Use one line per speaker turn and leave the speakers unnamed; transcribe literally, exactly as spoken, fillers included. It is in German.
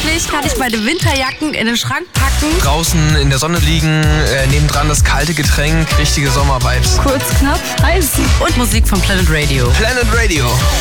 Endlich kann ich meine Winterjacken in den Schrank packen.
Draußen in der Sonne liegen, äh, nebendran das kalte Getränk, richtige Sommer-Vibes.
Kurz, knapp, heiß. Und Musik von Planet Radio.
Planet Radio.